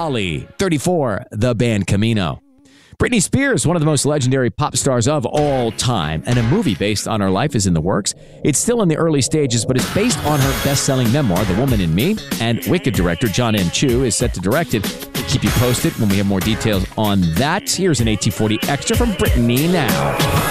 Wally. 34, the band Camino. Britney Spears, one of the most legendary pop stars of all time, and a movie based on her life is in the works. It's still in the early stages, but it's based on her best-selling memoir, The Woman in Me, and Wicked director John M. Chu is set to direct it. We'll keep you posted when we have more details on that. Here's an AT40 Extra from Britney now.